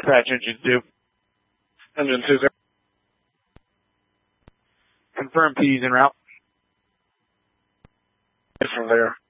Dispatch engine 2. Engine 2, sir. Confirm P's en route. From there.